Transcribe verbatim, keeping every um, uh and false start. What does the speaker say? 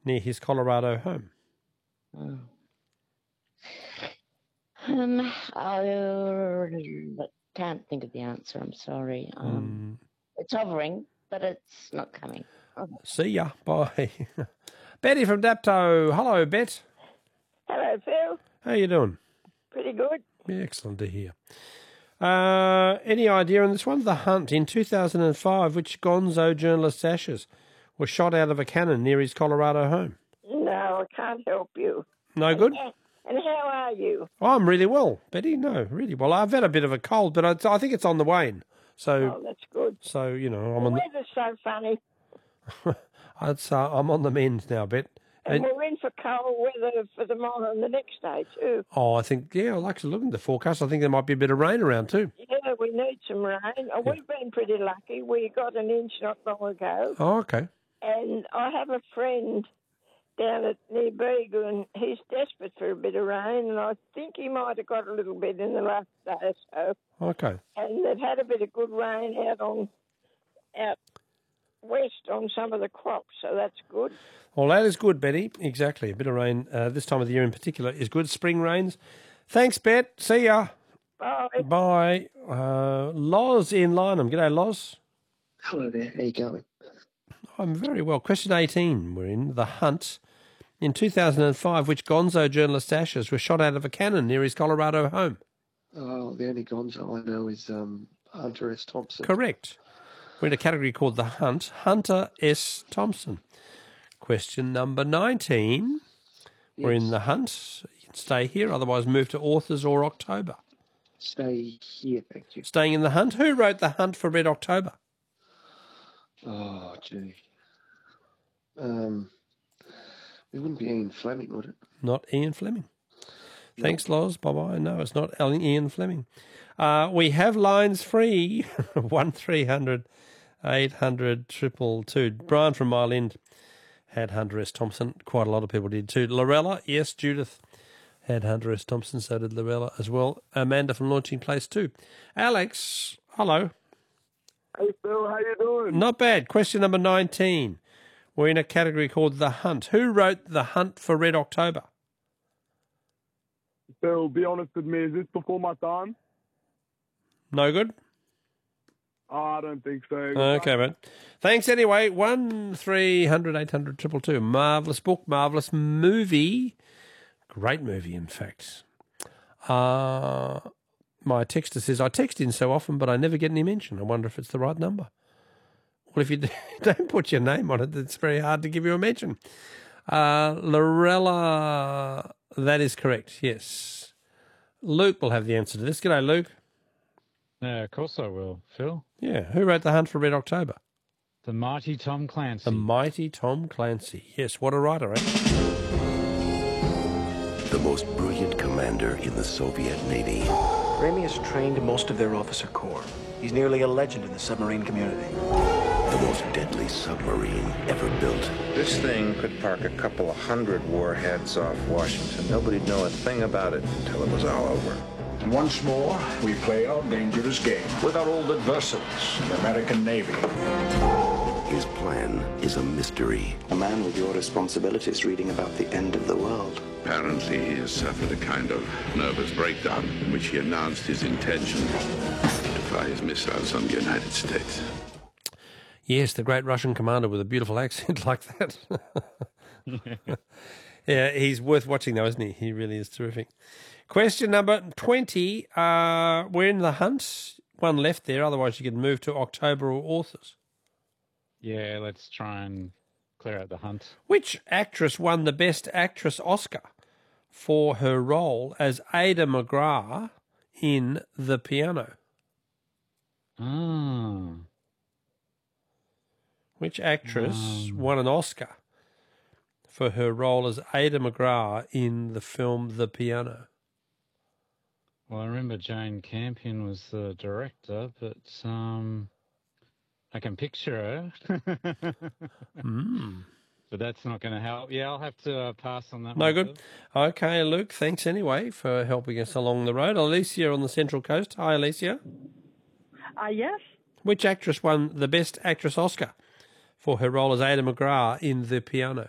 near his Colorado home? Oh. Um, I can't think of the answer. I'm sorry. Um, mm. It's hovering, but it's not coming. Okay. See ya. Bye. Betty from Dapto. Hello, Bet. Hello, Phil. How you doing? Pretty good. Yeah, excellent to hear. Uh, any idea on this one? The Hunt in two thousand five, which Gonzo journalist's ashes was shot out of a cannon near his Colorado home? No, I can't help you. No good? And, and how are you? Oh, I'm really well, Betty. No, really well. I've had a bit of a cold, but I, I think it's on the wane. So, oh, that's good. So, you know, I'm the on weather's so funny. I'd say I'm on the mend now, Bet. And we're in for cold weather for tomorrow and the next day too. Oh, I think, yeah, I like to look at the forecast. I think there might be a bit of rain around too. Yeah, we need some rain. Oh, yeah. We've been pretty lucky. We got an inch not long ago. Oh, okay. And I have a friend down at near Bega, and he's desperate for a bit of rain, and I think he might have got a little bit in the last day or so. Okay. And they've had a bit of good rain out on out west on some of the crops, so that's good. Well, that is good, Betty. Exactly. A bit of rain uh, this time of the year in particular is good. Spring rains. Thanks, Bet. See ya. Bye. Bye. Uh, Loz in Lynham. G'day, Loz. Hello there. How you going? I'm very well. Question eighteen. We're in The Hunt. In two thousand five, which Gonzo journalist's ashes were shot out of a cannon near his Colorado home? Oh, the only Gonzo I know is um, Hunter S. Thompson. Correct. We're in a category called The Hunt. Hunter S. Thompson. Question number nineteen. Yes. We're in The Hunt. You can stay here, otherwise move to Authors or October. Stay here, thank you. Staying in The Hunt. Who wrote The Hunt for Red October? Oh, gee. Um, it wouldn't be Ian Fleming, would it? Not Ian Fleming. Nope. Thanks, Loz. Bye-bye. No, it's not Ian Fleming. Uh, we have lines free. one three hundred eight hundred triple two. Brian from Mile End had Hunter S. Thompson. Quite a lot of people did too. Lorella, yes, Judith had Hunter S. Thompson. So did Lorella as well. Amanda from Launching Place too. Alex, hello. Hey, Phil, how you doing? Not bad. Question number nineteen. We're in a category called The Hunt. Who wrote The Hunt for Red October? Phil, be honest with me. Is this before my time? No good? Oh, I don't think so. Okay, mate. Thanks anyway. one three hundred eight hundred two two. Marvellous book, marvellous movie. Great movie, in fact. Uh, my texter says, I text in so often, but I never get any mention. I wonder if it's the right number. Well, if you don't put your name on it, it's very hard to give you a mention. Uh, Lorella, that is correct, yes. Luke will have the answer to this. G'day, Luke. Yeah, of course I will, Phil. Yeah, who wrote The Hunt for Red October? The mighty Tom Clancy. The mighty Tom Clancy. Yes, what a writer, eh? The most brilliant commander in the Soviet Navy. Ramey has trained most of their officer corps. He's nearly a legend in the submarine community. The most deadly submarine ever built. This thing could park a couple of hundred warheads off Washington. Nobody'd know a thing about it until it was all over. And once more, we play our dangerous game with our old adversaries, the American Navy. His plan is a mystery. A man with your responsibilities reading about the end of the world. Apparently, he has suffered a kind of nervous breakdown in which he announced his intention to fly his missiles on the United States. Yes, the great Russian commander with a beautiful accent like that. Yeah, he's worth watching though, isn't he? He really is terrific. Question number twenty. Uh, we're in The Hunt. One left there, otherwise you could move to October or Authors. Yeah, let's try and clear out The Hunt. Which actress won the Best Actress Oscar for her role as Ada McGrath in The Piano? Ah. Which actress um. won an Oscar for her role as Ada McGrath in the film The Piano? Well, I remember Jane Campion was the director, but um, I can picture her. mm. But that's not going to help. Yeah, I'll have to uh, pass on that no one. No good. Okay, Luke, thanks anyway for helping us along the road. Alicia on the Central Coast. Hi, Alicia. Uh, yes. Which actress won the Best Actress Oscar for her role as Ada McGrath in The Piano?